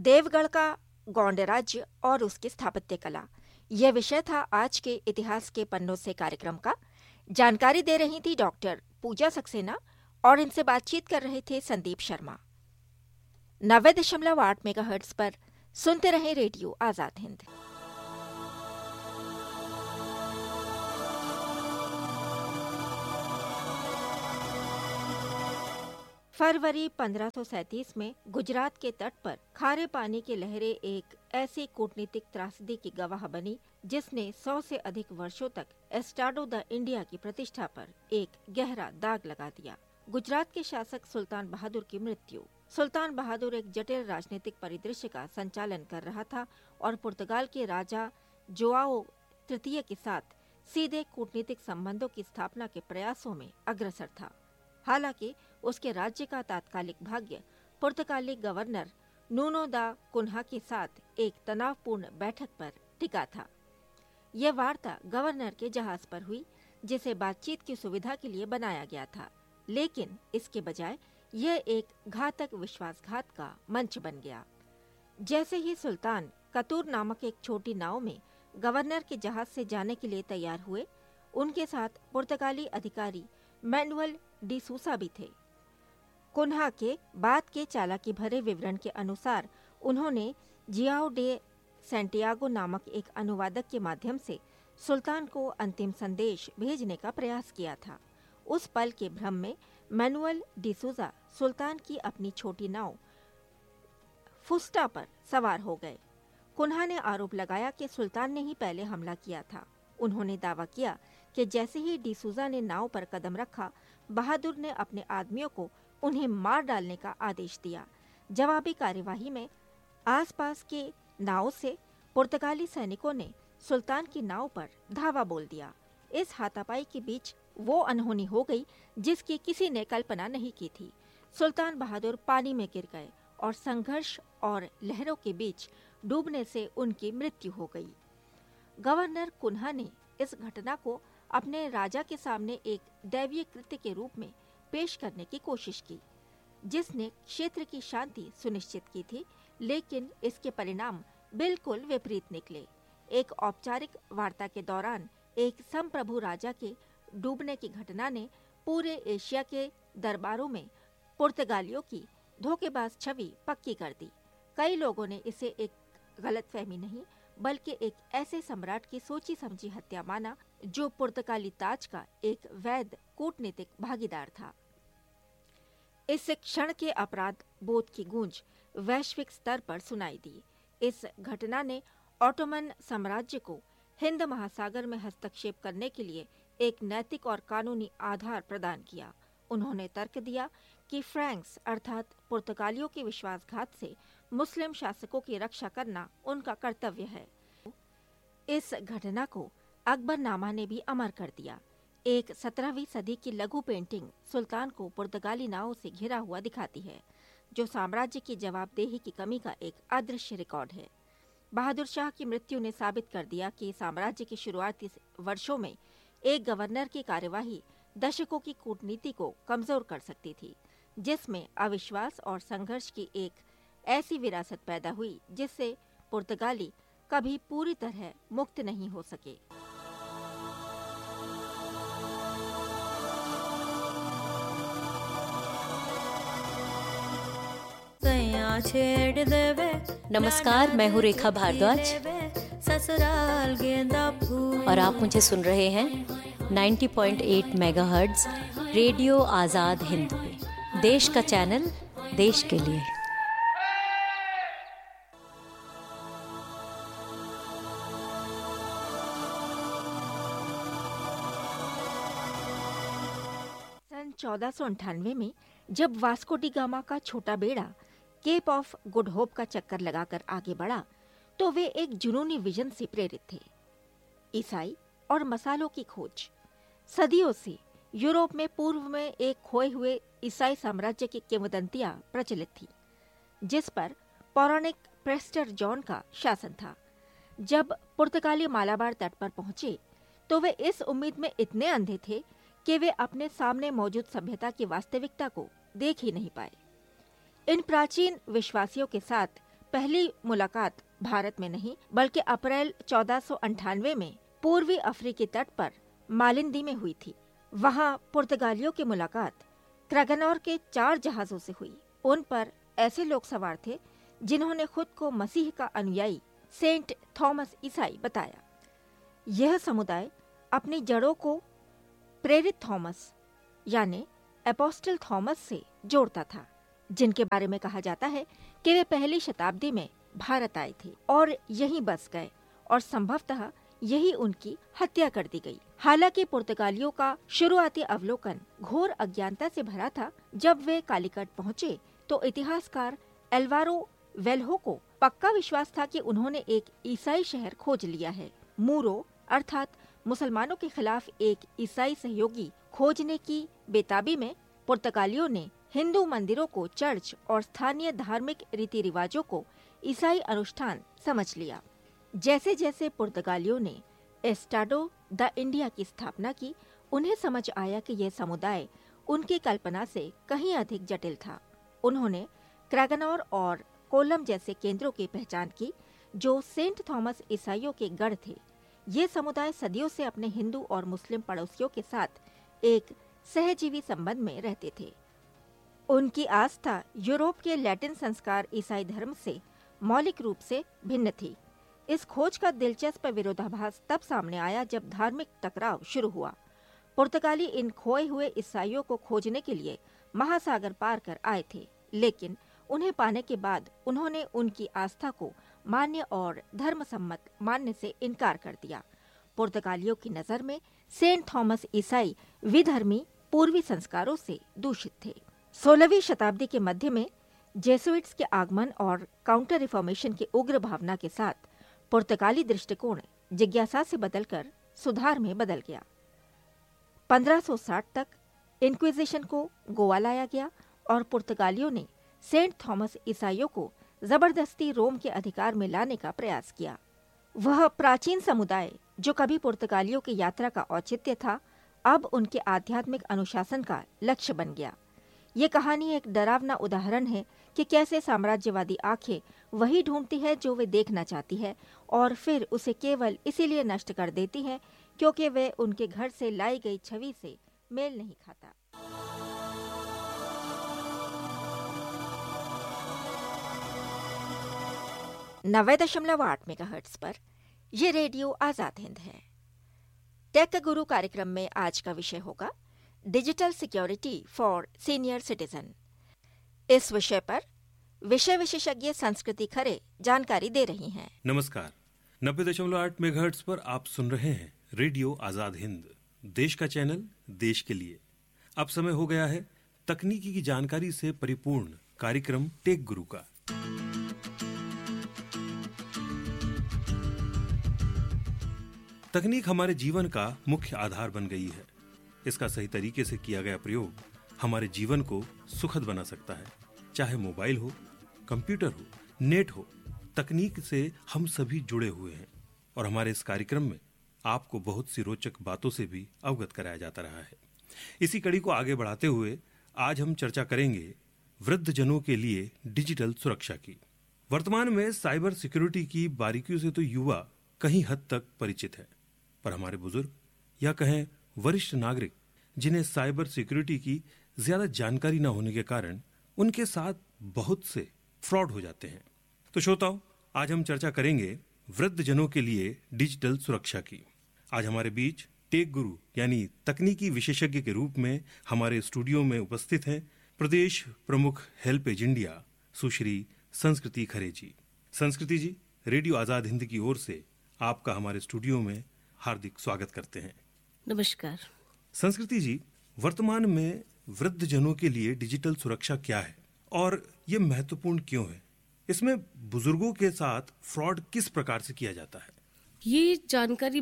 देवगढ़ का गौंड राज्य और उसकी स्थापत्य कला, यह विषय था आज के इतिहास के पन्नों से कार्यक्रम का। जानकारी दे रही थी डॉक्टर पूजा सक्सेना और इनसे बातचीत कर रहे थे संदीप शर्मा। 90.8 मेगाहर्ट्ज पर सुनते रहे रेडियो आजाद हिंद। फरवरी 1537 में गुजरात के तट पर खारे पानी की लहरें एक ऐसी कूटनीतिक त्रासदी की गवाह बनी जिसने 100 से अधिक वर्षों तक एस्टाडो द इंडिया की प्रतिष्ठा पर एक गहरा दाग लगा दिया। गुजरात के शासक सुल्तान बहादुर की मृत्यु। सुल्तान बहादुर एक जटिल राजनीतिक परिदृश्य का संचालन कर रहा था और पुर्तगाल के राजा जोआओ तृतीय के साथ सीधे कूटनीतिक संबंधों की स्थापना के प्रयासों में अग्रसर था। हालांकि उसके राज्य का तात्कालिक भाग्य पुर्तगाली गवर्नर नूनो दा कुन्हा के साथ एक तनावपूर्ण बैठक पर टिका था। यह वार्ता गवर्नर के जहाज पर हुई, जिसे बातचीत की सुविधा के लिए बनाया गया था, लेकिन इसके बजाय यह एक घातक विश्वासघात का मंच बन गया। जैसे ही सुल्तान कतूर नामक एक छोटी नाव में गवर्नर के जहाज से जाने के लिए तैयार हुए, उनके साथ पुर्तगाली अधिकारी मैनुअल डी सूसा भी थे। कुन्हा के बाद के चालाकी भरे विवरण के अनुसार उन्होंने जियाओ डे सैंटियागो नामक एक अनुवादक के माध्यम से सुल्तान को अंतिम संदेश भेजने का प्रयास किया था। उस पल के भ्रम में मैनुअल डी सूजा सुल्तान की अपनी छोटी नाव फुस्टा पर सवार हो गए। कुन्हा ने आरोप लगाया कि सुल्तान ने ही पहले हमला किया था। उन्होंने दावा किया कि जैसे ही डी सूजा ने नाव पर कदम रखा, बहादुर ने अपने आदमियों को उन्हें मार डालने का आदेश दिया। जवाबी कार्यवाही में आसपास के नाव से पुर्तगाली सैनिकों ने सुल्तान की नाव पर धावा बोल दिया। इस हाथापाई के बीच वो अनहोनी हो गई जिसकी किसी ने कल्पना नहीं की थी। सुल्तान बहादुर पानी में गिर गए और संघर्ष और लहरों के बीच डूबने से उनकी मृत्यु हो गई। गवर्नर कुन्हा ने इस घटना को अपने राजा के सामने एक दैवीय कृत्य के रूप में पेश करने की कोशिश की, जिसने क्षेत्र की शांति सुनिश्चित की थी, लेकिन इसके परिणाम बिल्कुल विपरीत निकले। एक औपचारिक वार्ता के दौरान एक संप्रभु राजा के डूबने की घटना ने पूरे एशिया के दरबारों में पुर्तगालियों की धोखेबाज छवि पक्की कर दी। कई लोगों ने इसे एक गलतफहमी नहीं बल्कि एक ऐसे सम्राट की सोची समझी हत्या माना जो पुर्तगाली ताज का एक वैध कूटनीतिक भागीदार था। इस क्षण के अपराध बोध की गूंज वैश्विक स्तर पर सुनाई दी। इस घटना ने ऑटोमन साम्राज्य को हिंद महासागर में हस्तक्षेप करने के लिए एक नैतिक और कानूनी आधार प्रदान किया। उन्होंने तर्क दिया कि फ्रैंक्स अर्थात पुर्तगालियों के विश्वासघात से मुस्लिम शासकों की रक्षा करना उनका कर्तव्य है। इस घटना को अकबरनामा ने भी अमर कर दिया। एक 17वीं सदी की लघु पेंटिंग सुल्तान को पुर्तगाली नावों से घिरा हुआ दिखाती है, जो साम्राज्य की जवाबदेही की कमी का एक अदृश्य रिकॉर्ड है। बहादुर शाह की मृत्यु ने साबित कर दिया कि साम्राज्य के शुरुआती वर्षों में एक गवर्नर की कार्यवाही दशकों की कूटनीति को कमजोर कर सकती थी, जिसमें अविश्वास और संघर्ष की एक ऐसी विरासत पैदा हुई जिससे पुर्तगाली कभी पूरी तरह मुक्त नहीं हो सके। नमस्कार, मैं हूँ रेखा भारद्वाज और आप मुझे सुन रहे हैं 90.8 मेगाहर्ट्ज रेडियो आजाद हिंद पे। देश का चैनल, देश के लिए। सन 1498 में जब वास्को डी गामा का छोटा बेड़ा केप ऑफ गुड होप का चक्कर लगाकर आगे बढ़ा, तो वे एक जुनूनी विजन से प्रेरित थे। ईसाई और मसालों की खोज। सदियों से यूरोप में पूर्व में एक खोए हुए ईसाई साम्राज्य की किंवदंतियां प्रचलित थी, जिस पर पौराणिक प्रेस्टर जॉन का शासन था। जब पुर्तगाली मालाबार तट पर पहुंचे, तो वे इस उम्मीद में इतने अंधे थे कि वे अपने सामने मौजूद सभ्यता की वास्तविकता को देख ही नहीं पाए। इन प्राचीन विश्वासियों के साथ पहली मुलाकात भारत में नहीं बल्कि अप्रैल 1498 में पूर्वी अफ्रीकी तट पर मालिंदी में हुई थी। वहां पुर्तगालियों की मुलाकात क्रैगनोर के 4 जहाजों से हुई। उन पर ऐसे लोग सवार थे जिन्होंने खुद को मसीह का अनुयायी सेंट थॉमस ईसाई बताया। यह समुदाय अपनी जड़ों को प्रेरित थॉमस यानी एपोस्टल थॉमस से जोड़ता था, जिनके बारे में कहा जाता है कि वे पहली शताब्दी में भारत आए थे और यहीं बस गए और संभवतः यही उनकी हत्या कर दी गई। हालांकि पुर्तगालियों का शुरुआती अवलोकन घोर अज्ञानता से भरा था। जब वे कालीकट पहुँचे तो इतिहासकार एल्वारो वेल्हो को पक्का विश्वास था कि उन्होंने एक ईसाई शहर खोज लिया है। मूरो अर्थात मुसलमानों के खिलाफ एक ईसाई सहयोगी खोजने की बेताबी में पुर्तगालियों ने हिंदू मंदिरों को चर्च और स्थानीय धार्मिक रीति रिवाजों को ईसाई अनुष्ठान समझ लिया। जैसे जैसे पुर्तगालियों ने एस्टाडो द इंडिया की स्थापना की, उन्हें समझ आया कि यह समुदाय उनकी कल्पना से कहीं अधिक जटिल था। उन्होंने क्रैगनोर और कोलम जैसे केंद्रों की पहचान की जो सेंट थॉमस ईसाइयों के गढ़ थे। ये समुदाय सदियों से अपने हिंदू और मुस्लिम पड़ोसियों के साथ एक सहजीवी संबंध में रहते थे। उनकी आस्था यूरोप के लैटिन संस्कार ईसाई धर्म से मौलिक रूप से भिन्न थी। इस खोज का दिलचस्प विरोधाभास तब सामने आया जब धार्मिक टकराव शुरू हुआ। पुर्तगाली इन खोए हुए ईसाइयों को खोजने के लिए महासागर पार कर आए थे, लेकिन उन्हें पाने के बाद उन्होंने उनकी आस्था को मान्य और धर्मसम्मत मानने से इनकार कर दिया। पुर्तगालियों की नजर में सेंट थॉमस ईसाई विधर्मी पूर्वी संस्कारों से दूषित थे। 16वीं शताब्दी के मध्य में जेसुइट्स के आगमन और काउंटर रिफॉर्मेशन की उग्र भावना के साथ पुर्तगाली दृष्टिकोण जिज्ञासा से बदलकर सुधार में बदल गया। 1560 तक इंक्विजिशन को गोवा लाया गया और पुर्तगालियों ने सेंट थॉमस ईसाइयों को जबरदस्ती रोम के अधिकार में लाने का प्रयास किया। वह प्राचीन समुदाय जो कभी पुर्तगालियों की यात्रा का औचित्य था, अब उनके आध्यात्मिक अनुशासन का लक्ष्य बन गया। ये कहानी एक डरावना उदाहरण है कि कैसे साम्राज्यवादी आंखें वही ढूंढती है जो वे देखना चाहती है और फिर उसे केवल इसीलिए नष्ट कर देती है क्योंकि वे उनके घर से लाई गई छवि से मेल नहीं खाता। 90.8 मेगाहर्ट्ज पर यह रेडियो आजाद हिंद है। टेक गुरु कार्यक्रम में आज का विषय होगा digital security for senior citizen. इस विषय पर विषय विशेषज्ञ संस्कृति खरे जानकारी दे रही हैं। नमस्कार, 90.8 मेगाहर्ट्ज पर आप सुन रहे हैं रेडियो आजाद हिंद, देश का चैनल देश के लिए। अब समय हो गया है तकनीकी की जानकारी से परिपूर्ण कार्यक्रम टेक गुरु का। तकनीक हमारे जीवन का मुख्य आधार बन गई है। इसका सही तरीके से किया गया प्रयोग हमारे जीवन को सुखद बना सकता है। चाहे मोबाइल हो, कंप्यूटर हो, नेट हो, तकनीक से हम सभी जुड़े हुए हैं और हमारे इस कार्यक्रम में आपको बहुत सी रोचक बातों से भी अवगत कराया जाता रहा है। इसी कड़ी को आगे बढ़ाते हुए आज हम चर्चा करेंगे वृद्ध जनों के लिए डिजिटल सुरक्षा की। वर्तमान में साइबर सिक्योरिटी की बारीकियों से तो युवा कहीं हद तक परिचित है, पर हमारे बुजुर्ग या कहें वरिष्ठ नागरिक जिन्हें साइबर सिक्योरिटी की ज्यादा जानकारी न होने के कारण उनके साथ बहुत से फ्रॉड हो जाते हैं। तो श्रोताओ, आज हम चर्चा करेंगे वृद्ध जनों के लिए डिजिटल सुरक्षा की। आज हमारे बीच टेक गुरु यानी तकनीकी विशेषज्ञ के रूप में हमारे स्टूडियो में उपस्थित हैं प्रदेश प्रमुख हेल्पेज इंडिया सुश्री संस्कृति खरे जी। संस्कृति जी, रेडियो आजाद हिंद की ओर से आपका हमारे स्टूडियो में हार्दिक स्वागत करते हैं। नमस्कार। संस्कृति जी, वर्तमान में वृद्ध जनों के लिए डिजिटल सुरक्षा क्या है और ये महत्वपूर्ण क्यों है? इसमें बुजुर्गों के साथ फ्रॉड किस प्रकार से किया जाता है? ये जानकारी बहुत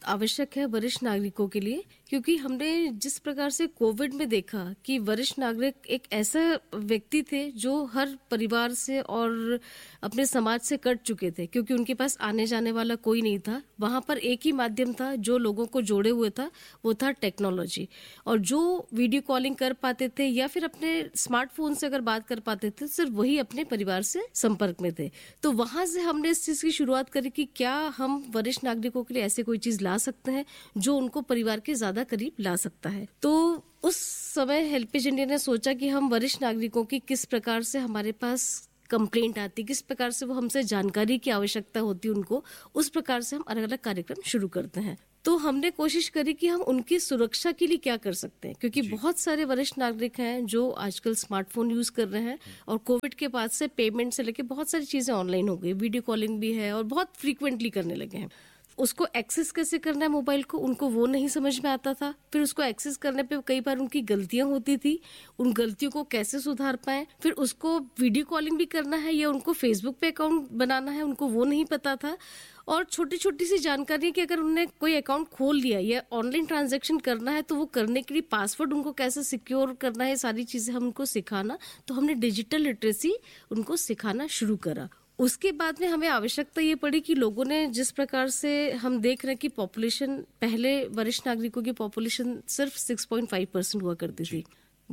आवश्यक है वरिष्ठ नागरिकों के लिए, क्योंकि हमने जिस प्रकार से कोविड में देखा कि वरिष्ठ नागरिक एक ऐसा व्यक्ति थे जो हर परिवार से और अपने समाज से कट चुके थे, क्योंकि उनके पास आने जाने वाला कोई नहीं था। वहां पर एक ही माध्यम था जो लोगों को जोड़े हुए था, वो था टेक्नोलॉजी। और जो वीडियो कॉलिंग कर पाते थे या फिर अपने स्मार्टफोन से अगर बात कर पाते थे, सिर्फ वही अपने परिवार से संपर्क में थे। तो वहां से हमने इस चीज की शुरुआत करी कि क्या हम वरिष्ठ नागरिकों के लिए ऐसे कोई चीज ला सकते हैं जो उनको परिवार के ज्यादा करीब ला सकता है। तो उस समय हेल्पेज इंडिया ने सोचा कि हम वरिष्ठ नागरिकों की किस प्रकार से हमारे पास कंप्लेंट आती, किस प्रकार से वो हमसे जानकारी की आवश्यकता होती उनको, उस प्रकार से हम अलग अलग कार्यक्रम शुरू करते हैं। तो हमने कोशिश करी कि हम उनकी सुरक्षा के लिए क्या कर सकते हैं, क्योंकि बहुत सारे वरिष्ठ नागरिक हैं जो आजकल स्मार्टफोन यूज कर रहे हैं और कोविड के बाद से पेमेंट से लेके बहुत सारी चीजें ऑनलाइन हो गई, वीडियो कॉलिंग भी है और बहुत फ्रीक्वेंटली करने लगे हैं। उसको एक्सेस कैसे करना है मोबाइल को, उनको वो नहीं समझ में आता था। फिर उसको एक्सेस करने पे कई बार उनकी गलतियां होती थी, उन गलतियों को कैसे सुधार पाए। फिर उसको वीडियो कॉलिंग भी करना है या उनको फेसबुक पे अकाउंट बनाना है, उनको वो नहीं पता था। और छोटी छोटी सी जानकारी कि अगर उन्होंने कोई अकाउंट खोल लिया या ऑनलाइन ट्रांजैक्शन करना है तो वो करने के लिए पासवर्ड उनको कैसे सिक्योर करना है, सारी चीजें हम उनको सिखाना। तो हमने डिजिटल लिटरेसी उनको सिखाना शुरू करा। उसके बाद में हमें आवश्यकता ये पड़ी कि लोगों ने जिस प्रकार से हम देख रहे हैं कि पॉपुलेशन, पहले वरिष्ठ नागरिकों की पॉपुलेशन सिर्फ 6.5% हुआ करती थी।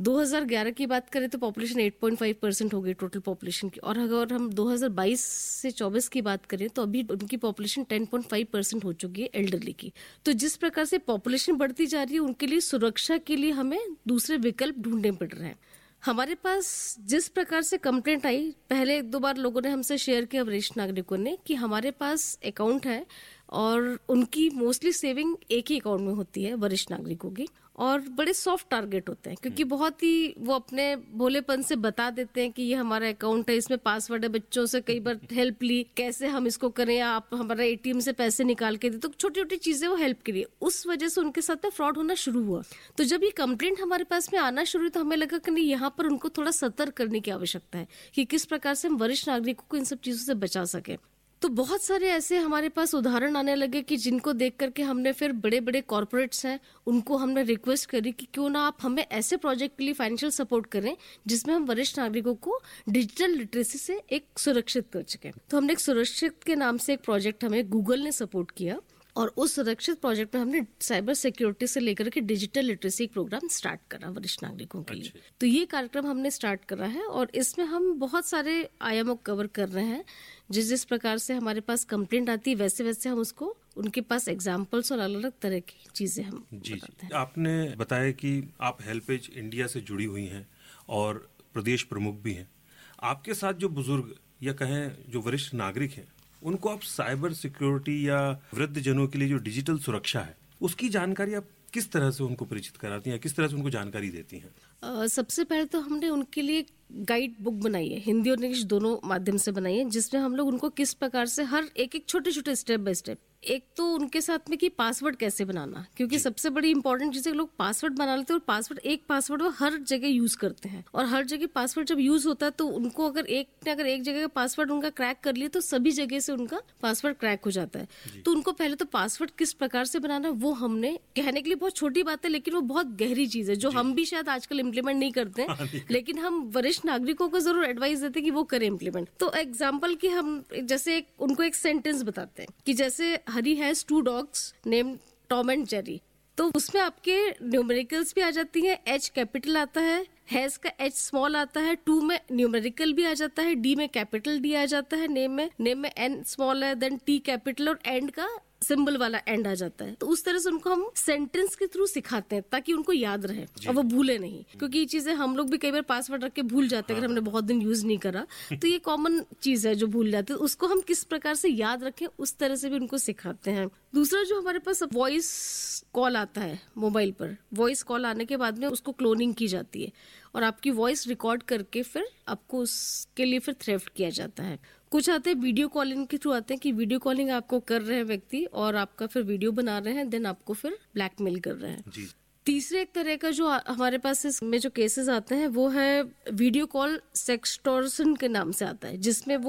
2011 की बात करें तो पॉपुलेशन 8.5% हो गई टोटल पॉपुलेशन की। और अगर हम 2022 से 24 की बात करें तो अभी उनकी पॉपुलेशन 10.5% हो चुकी है एल्डरली की। तो जिस प्रकार से पॉपुलेशन बढ़ती जा रही है, उनके लिए सुरक्षा के लिए हमें दूसरे विकल्प ढूंढने पड़ रहे हैं। हमारे पास जिस प्रकार से कंप्लेंट आई, पहले 1-2 बार लोगों ने हमसे शेयर किया वरिष्ठ नागरिकों ने कि हमारे पास अकाउंट है और उनकी मोस्टली सेविंग एक ही अकाउंट में होती है वरिष्ठ नागरिकों की, और बड़े सॉफ्ट टारगेट होते हैं क्योंकि बहुत ही वो अपने भोलेपन से बता देते हैं कि ये हमारा अकाउंट है, इसमें पासवर्ड है। बच्चों से कई बार हेल्प ली, कैसे हम इसको करें, आप हमारा एटीएम से पैसे निकाल के दे, तो छोटी छोटी चीजें वो हेल्प के लिए। उस वजह से उनके साथ में फ्रॉड होना शुरू हुआ। तो जब ये कंप्लेंट हमारे पास में आना शुरू हुई तो हमें लगा कि नहीं, यहाँ पर उनको थोड़ा सतर्क करने की आवश्यकता है कि किस प्रकार से हम वरिष्ठ नागरिकों को इन सब चीजों से बचा सके। तो बहुत सारे ऐसे हमारे पास उदाहरण आने लगे कि जिनको देख करके हमने फिर बड़े बड़े कॉर्पोरेट्स हैं उनको हमने रिक्वेस्ट करी कि क्यों ना आप हमें ऐसे प्रोजेक्ट के लिए फाइनेंशियल सपोर्ट करें जिसमें हम वरिष्ठ नागरिकों को डिजिटल लिटरेसी से एक सुरक्षित कर सकें। तो हमने एक सुरक्षित के नाम से एक प्रोजेक्ट हमें गूगल ने सपोर्ट किया और उस सुरक्षित प्रोजेक्ट में हमने साइबर सिक्योरिटी से लेकर के डिजिटल लिटरेसी प्रोग्राम स्टार्ट करा वरिष्ठ नागरिकों के लिए। तो ये कार्यक्रम हमने स्टार्ट करा है और इसमें हम बहुत सारे आयामों कवर कर रहे हैं। जिस प्रकार से हमारे पास कंप्लेंट आती है वैसे वैसे हम उसको उनके पास एग्जाम्पल्स और अलग अलग तरह की चीजें हम बताते हैं। आपने बताया कि आप हेल्पेज इंडिया से जुड़ी हुई हैं और प्रदेश प्रमुख भी हैं। आपके साथ जो बुजुर्ग या कहें जो वरिष्ठ नागरिक हैं उनको आप साइबर सिक्योरिटी या वृद्ध जनों के लिए जो डिजिटल सुरक्षा है उसकी जानकारी आप किस तरह से उनको परिचित कराती हैं, किस तरह से उनको जानकारी देती हैं? सबसे पहले तो हमने उनके लिए गाइड बुक बनाई है, हिंदी और इंग्लिश दोनों माध्यम से बनाई है, जिसमें हम लोग उनको किस प्रकार से हर एक छोटे छोटे स्टेप बाय स्टेप, एक तो उनके साथ में कि पासवर्ड कैसे बनाना, क्योंकि सबसे बड़ी इंपॉर्टेंट चीज है लोग पासवर्ड बना लेते हैं और पासवर्ड वो हर जगह यूज करते हैं और हर जगह पासवर्ड जब यूज होता है तो उनको अगर एक जगह का पासवर्ड उनका क्रैक कर लिया तो सभी जगह से उनका पासवर्ड क्रैक हो जाता है। तो उनको पहले तो पासवर्ड किस प्रकार से बनाना वो हमने, कहने के लिए बहुत छोटी बात है लेकिन वो बहुत गहरी चीज है जो हम भी शायद आजकल इम्प्लीमेंट नहीं करते हैं, लेकिन हम वरिष्ठ नागरिकों को जरूर एडवाइस देते कि वो करें इम्प्लीमेंट। तो एग्जाम्पल की हम जैसे उनको एक सेंटेंस बताते हैं कि जैसे हरी has 2 dogs named Tom and Jerry, तो उसमें आपके न्यूमेरिकल्स भी आ जाती हैं, एच कैपिटल आता है, हैज का एच स्मॉल आता है, 2 में न्यूमेरिकल भी आ जाता है, डी में कैपिटल डी आ जाता है, नेम में एन स्मॉल है, देन टी कैपिटल और एंड का सिंबल वाला एंड आ जाता है। तो उस तरह से उनको हम सेंटेंस के थ्रू सिखाते हैं ताकि उनको याद रहे और वो भूले नहीं, क्योंकि ये चीजें हम लोग भी कई बार पासवर्ड रख के भूल जाते हैं अगर हमने बहुत दिन यूज नहीं करा। तो ये कॉमन चीज है जो भूल जाते हैं, उसको हम किस प्रकार से याद रखें उस तरह से भी उनको सिखाते हैं। दूसरा जो हमारे पास वॉइस कॉल आता है मोबाइल पर, वॉइस कॉल आने के बाद में उसको क्लोनिंग की जाती है और आपकी वॉइस रिकॉर्ड करके फिर आपको उसके लिए फिर थ्रेफ्ट किया जाता है। कुछ आते हैं वीडियो कॉलिंग के थ्रू आते हैं कि वीडियो कॉलिंग आपको कर रहे हैं व्यक्ति और आपका फिर वीडियो बना रहे हैं, देन आपको फिर ब्लैकमेल कर रहे हैं। जी। तीसरे एक तरह का जो हमारे पास इसमें जो केसेस आते हैं वो है वीडियो कॉल सेक्सटॉर्शन के नाम से आता है, जिसमें वो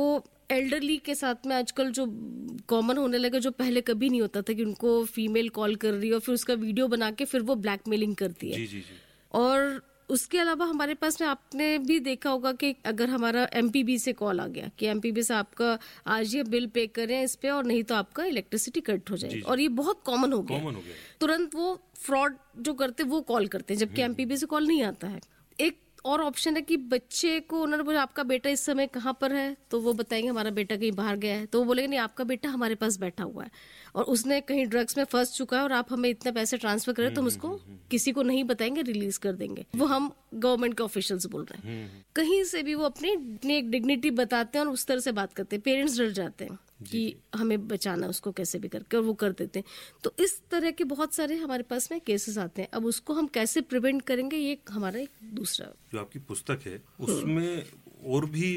एल्डरली के साथ में आजकल जो कॉमन होने लगा, जो पहले कभी नहीं होता था कि उनको फीमेल कॉल कर रही है और फिर उसका वीडियो बना के फिर वो ब्लैकमेलिंग करती है। जी जी जी। और उसके अलावा हमारे पास में आपने भी देखा होगा कि अगर हमारा एमपीबी से कॉल आ गया कि एमपीबी से आपका आज ये बिल पे करें इस पे और नहीं तो आपका इलेक्ट्रिसिटी कट हो जाएगी, और ये बहुत कॉमन हो गया। तुरंत वो फ्रॉड जो करते वो कॉल करते हैं, जबकि एमपीबी से कॉल नहीं आता है। एक और ऑप्शन है कि बच्चे को उन्होंने बोला आपका बेटा इस समय कहाँ पर है, तो वो बताएंगे हमारा बेटा कहीं बाहर गया है, तो वो बोलेंगे नहीं आपका बेटा हमारे पास बैठा हुआ है और उसने कहीं ड्रग्स में फंस चुका है और आप हमें इतने पैसे ट्रांसफर करें तो हम उसको किसी को नहीं बताएंगे, रिलीज कर देंगे। वो हम गवर्नमेंट के ऑफिशियल्स बोल रहे हैं। कहीं से भी वो अपनी एक डिग्निटी बताते हैं और उस तरह से बात करते हैं। पेरेंट्स डर जाते हैं कि हमें बचाना उसको कैसे भी करके, और वो कर देते हैं। तो इस तरह के बहुत सारे हमारे पास में केसेस आते हैं। अब उसको हम कैसे प्रिवेंट करेंगे, ये हमारा एक दूसरा। जो आपकी पुस्तक है उसमें और भी